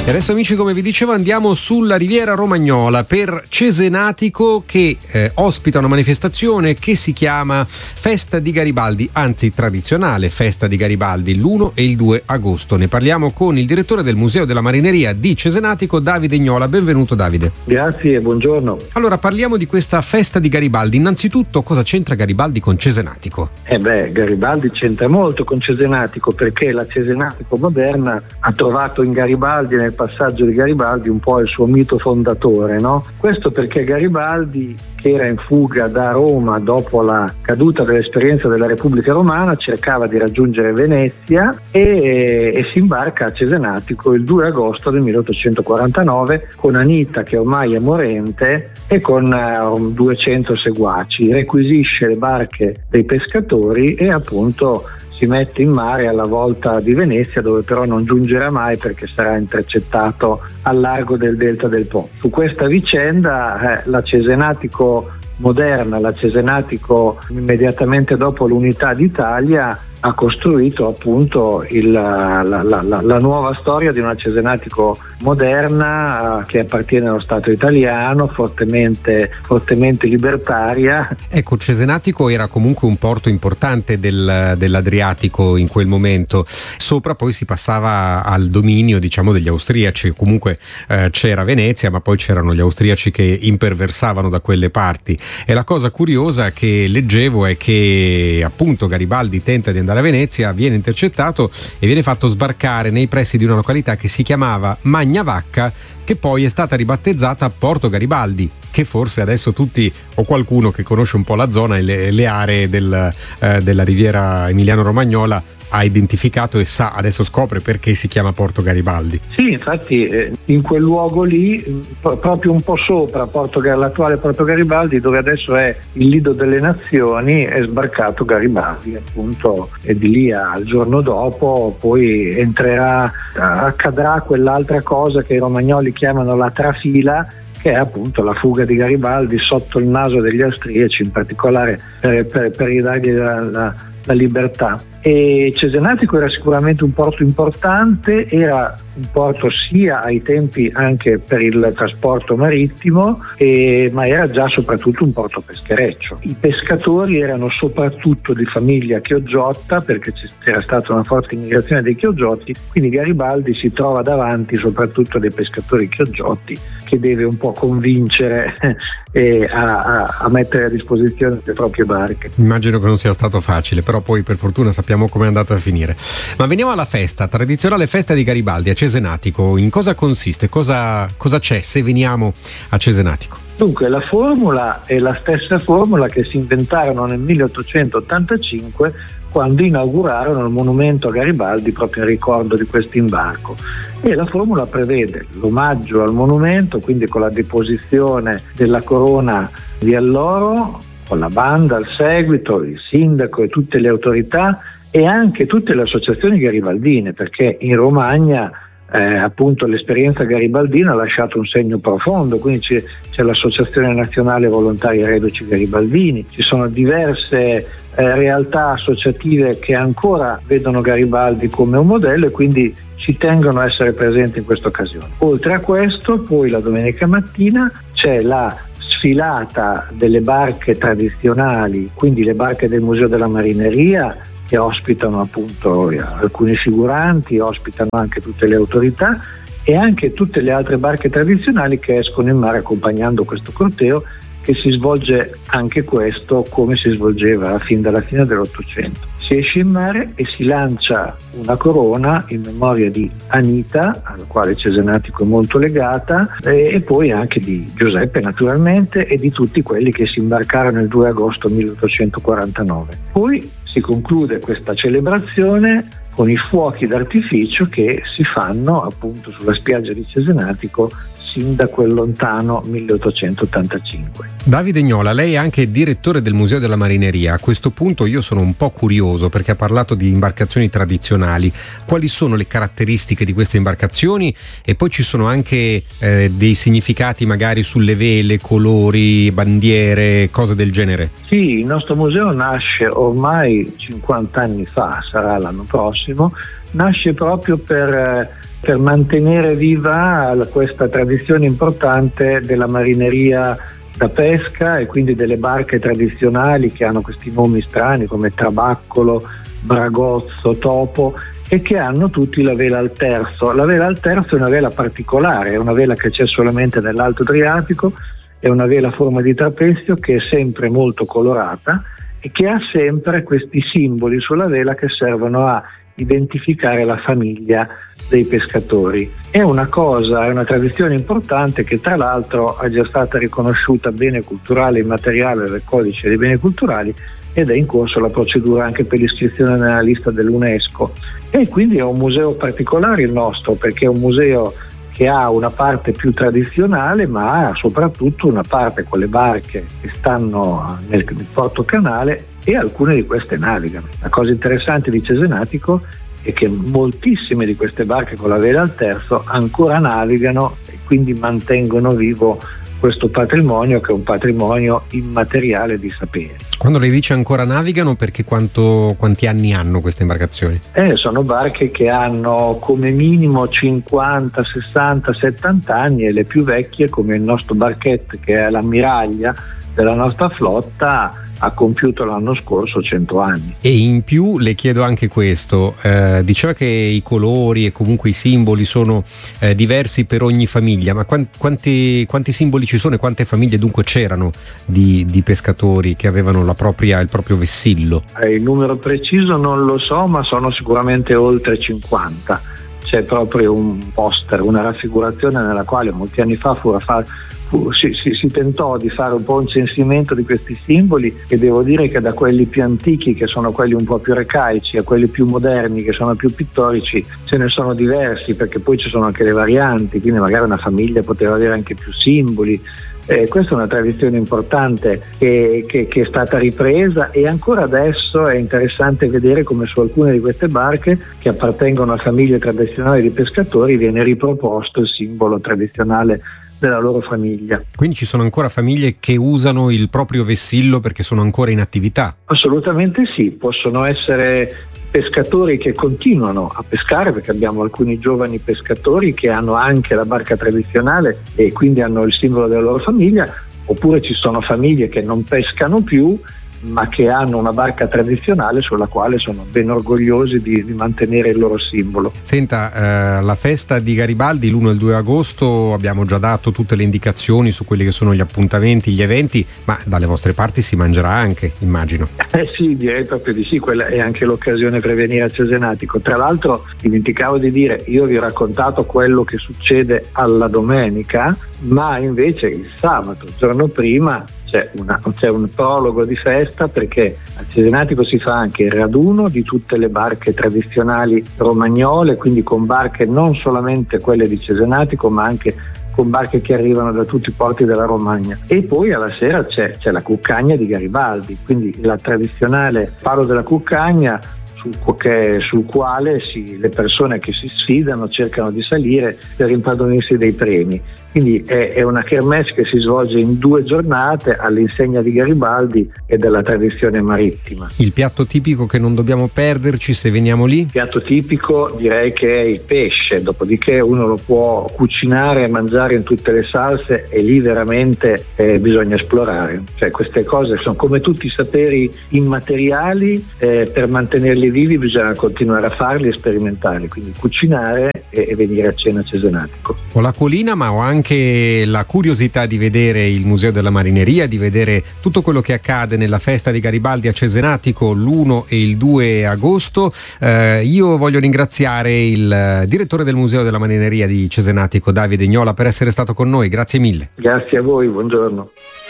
E adesso, amici, come vi dicevo, andiamo sulla Riviera Romagnola per Cesenatico, che ospita una manifestazione che si chiama Festa di Garibaldi, anzi tradizionale Festa di Garibaldi, l'1 e il 2 agosto. Ne parliamo con il direttore del Museo della Marineria di Cesenatico, Davide Gnola. Benvenuto, Davide. Grazie e buongiorno. Allora, parliamo di questa Festa di Garibaldi. Innanzitutto, cosa c'entra Garibaldi con Cesenatico? Garibaldi c'entra molto con Cesenatico, perché la Cesenatico moderna ha trovato in Garibaldi, nel passaggio di Garibaldi, un po' il suo mito fondatore, no? Questo perché Garibaldi, che era in fuga da Roma dopo la caduta dell'esperienza della Repubblica Romana, cercava di raggiungere Venezia e si imbarca a Cesenatico il 2 agosto del 1849 con Anita, che ormai è morente, e con 200 seguaci. Requisisce le barche dei pescatori e appunto si mette in mare alla volta di Venezia, dove però non giungerà mai perché sarà intercettato al largo del delta del Po. Su questa vicenda la Cesenatico moderna, la Cesenatico immediatamente dopo l'unità d'Italia, ha costruito appunto la nuova storia di una Cesenatico moderna che appartiene allo Stato italiano, fortemente libertaria. Ecco, Cesenatico era comunque un porto importante dell'Adriatico in quel momento. Sopra poi si passava al dominio, diciamo, degli austriaci. Comunque c'era Venezia, ma poi c'erano gli austriaci che imperversavano da quelle parti. E la cosa curiosa che leggevo è che appunto Garibaldi tenta di andare a Venezia, viene intercettato e viene fatto sbarcare nei pressi di una località che si chiamava Magnavacca, che poi è stata ribattezzata Porto Garibaldi, che forse adesso tutti, o qualcuno che conosce un po' la zona e le aree della Riviera Emiliano-Romagnola, ha identificato e adesso scopre perché si chiama Porto Garibaldi. Sì, infatti in quel luogo lì, proprio un po' sopra l'attuale Porto Garibaldi, dove adesso è il Lido delle Nazioni, è sbarcato Garibaldi appunto, e di lì al giorno dopo poi accadrà quell'altra cosa che i romagnoli chiamano la trafila, che è appunto la fuga di Garibaldi sotto il naso degli austriaci, in particolare per ridargli la libertà. E Cesenatico era sicuramente un porto importante, era un porto sia ai tempi anche per il trasporto marittimo, ma era già soprattutto un porto peschereccio. I pescatori erano soprattutto di famiglia chioggiotta, perché c'era stata una forte immigrazione dei chioggiotti, quindi Garibaldi si trova davanti soprattutto dei pescatori chioggiotti che deve un po' convincere a mettere a disposizione le proprie barche. Immagino che non sia stato facile, però poi per fortuna sappiamo come è andata a finire. Ma veniamo alla festa, tradizionale Festa di Garibaldi a Cesenatico. In cosa consiste? Cosa c'è se veniamo a Cesenatico? Dunque, la formula è la stessa formula che si inventarono nel 1885, quando inaugurarono il monumento a Garibaldi proprio in ricordo di questo imbarco. E la formula prevede l'omaggio al monumento, quindi con la deposizione della corona di alloro, con la banda al seguito, il sindaco e tutte le autorità e anche tutte le associazioni garibaldine, perché in Romagna appunto l'esperienza garibaldina ha lasciato un segno profondo, quindi c'è l'Associazione Nazionale Volontari Reduci Garibaldini, ci sono diverse realtà associative che ancora vedono Garibaldi come un modello e quindi ci tengono a essere presenti in questa occasione. Oltre a questo, poi la domenica mattina c'è la sfilata delle barche tradizionali, quindi le barche del Museo della Marineria, che ospitano appunto alcuni figuranti, ospitano anche tutte le autorità e anche tutte le altre barche tradizionali che escono in mare accompagnando questo corteo, che si svolge anche questo come si svolgeva fin dalla fine dell'Ottocento. Si esce in mare e si lancia una corona in memoria di Anita, alla quale Cesenatico è molto legata, e poi anche di Giuseppe naturalmente e di tutti quelli che si imbarcarono il 2 agosto 1849. Poi si conclude questa celebrazione con i fuochi d'artificio che si fanno appunto sulla spiaggia di Cesenatico sin da quel lontano 1885. Davide Gnola, lei è anche direttore del Museo della Marineria. A questo punto io sono un po' curioso perché ha parlato di imbarcazioni tradizionali. Quali sono le caratteristiche di queste imbarcazioni? E poi ci sono anche dei significati magari sulle vele, colori, bandiere, cose del genere? Sì, il nostro museo nasce ormai 50 anni fa, sarà l'anno prossimo, nasce proprio per per mantenere viva questa tradizione importante della marineria da pesca e quindi delle barche tradizionali che hanno questi nomi strani come Trabaccolo, Bragozzo, Topo, e che hanno tutti la vela al terzo. La vela al terzo è una vela particolare, è una vela che c'è solamente nell'Alto Adriatico, è una vela a forma di trapezio che è sempre molto colorata e che ha sempre questi simboli sulla vela che servono a identificare la famiglia dei pescatori. È una tradizione importante che tra l'altro è già stata riconosciuta bene culturale immateriale del Codice dei beni culturali ed è in corso la procedura anche per l'iscrizione nella lista dell'UNESCO. E quindi è un museo particolare il nostro, perché è un museo che ha una parte più tradizionale, ma ha soprattutto una parte con le barche che stanno nel porto canale, e alcune di queste navigano. La cosa interessante di Cesenatico è che moltissime di queste barche con la vela al terzo ancora navigano e quindi mantengono vivo questo patrimonio, che è un patrimonio immateriale di sapere. Quando lei dice ancora navigano, perché quanti anni hanno queste imbarcazioni? Sono barche che hanno come minimo 50, 60, 70 anni, e le più vecchie, come il nostro barchette, che è l'ammiraglia della nostra flotta, ha compiuto l'anno scorso 100 anni. E in più le chiedo anche questo, diceva che i colori e comunque i simboli sono diversi per ogni famiglia, ma quanti simboli ci sono e quante famiglie dunque c'erano di pescatori che avevano il proprio vessillo? Il numero preciso non lo so, ma sono sicuramente oltre 50. C'è proprio un poster, una raffigurazione nella quale molti anni fa si tentò di fare un po' un censimento di questi simboli, e devo dire che da quelli più antichi, che sono quelli un po' più arcaici, a quelli più moderni, che sono più pittorici, ce ne sono diversi, perché poi ci sono anche le varianti, quindi magari una famiglia poteva avere anche più simboli. Questa è una tradizione importante che è stata ripresa, e ancora adesso è interessante vedere come su alcune di queste barche che appartengono a famiglie tradizionali di pescatori viene riproposto il simbolo tradizionale della loro famiglia. Quindi ci sono ancora famiglie che usano il proprio vessillo perché sono ancora in attività? Assolutamente sì, possono essere pescatori che continuano a pescare, perché abbiamo alcuni giovani pescatori che hanno anche la barca tradizionale e quindi hanno il simbolo della loro famiglia, oppure ci sono famiglie che non pescano più ma che hanno una barca tradizionale sulla quale sono ben orgogliosi di mantenere il loro simbolo. Senta, la festa di Garibaldi l'1 e il 2 agosto abbiamo già dato tutte le indicazioni su quelli che sono gli appuntamenti, gli eventi, ma dalle vostre parti si mangerà anche, immagino. Sì, direi proprio di sì, quella è anche l'occasione per venire a Cesenatico. Tra l'altro dimenticavo di dire, io vi ho raccontato quello che succede alla domenica, ma invece il sabato, il giorno prima, c'è un prologo di festa, perché a Cesenatico si fa anche il raduno di tutte le barche tradizionali romagnole, quindi con barche non solamente quelle di Cesenatico ma anche con barche che arrivano da tutti i porti della Romagna, e poi alla sera c'è la cuccagna di Garibaldi, quindi la tradizionale palo della cuccagna sul quale le persone che si sfidano cercano di salire per impadronirsi dei premi. Quindi è una kermesse che si svolge in 2 giornate all'insegna di Garibaldi e della tradizione marittima. Il piatto tipico che non dobbiamo perderci se veniamo lì? Il piatto tipico direi che è il pesce, dopodiché uno lo può cucinare e mangiare in tutte le salse, e lì veramente bisogna esplorare. Cioè, queste cose sono come tutti i saperi immateriali, per mantenerli vivi bisogna continuare a farli e sperimentarli, quindi cucinare e venire a cena a Cesenatico. Ho l'acquolina, ma ho anche la curiosità di vedere il Museo della Marineria, di vedere tutto quello che accade nella festa di Garibaldi a Cesenatico l'1 e il 2 agosto. Io voglio ringraziare il direttore del Museo della Marineria di Cesenatico, Davide Ignola, per essere stato con noi. Grazie mille. Grazie a voi, buongiorno.